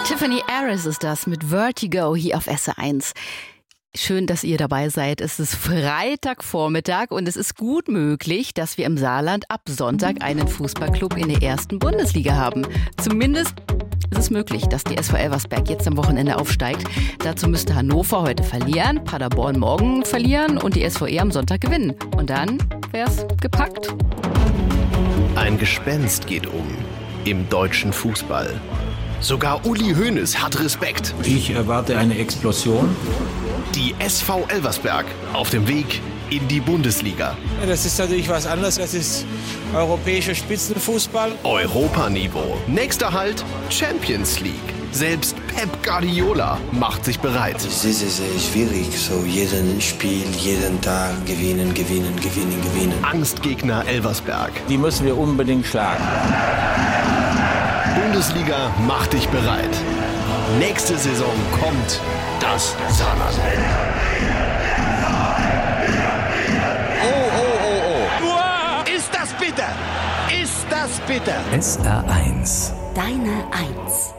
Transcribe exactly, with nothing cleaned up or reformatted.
Tiffany Harris ist das mit Vertigo hier auf S R eins. Schön, dass ihr dabei seid. Es ist Freitagvormittag und es ist gut möglich, dass wir im Saarland ab Sonntag einen Fußballclub in der ersten Bundesliga haben. Zumindest ist es möglich, dass die S V Elversberg jetzt am Wochenende aufsteigt. Dazu müsste Hannover heute verlieren, Paderborn morgen verlieren und die S V E am Sonntag gewinnen. Und dann wär's gepackt. Ein Gespenst geht um im deutschen Fußball. Sogar Uli Hoeneß hat Respekt. Ich erwarte eine Explosion. Die S V Elversberg auf dem Weg in die Bundesliga. Ja, das ist natürlich was anderes. Das ist europäischer Spitzenfußball. Europaniveau. Nächster Halt Champions League. Selbst Pep Guardiola macht sich bereit. Es ist sehr, sehr schwierig. So jeden Spiel, jeden Tag gewinnen, gewinnen, gewinnen, gewinnen. Angstgegner Elversberg. Die müssen wir unbedingt schlagen. Bundesliga macht dich bereit. Nächste Saison kommt das Saarland. Oh, oh, oh, oh. Ist das bitter? Ist das bitter? S R eins. Deine Eins.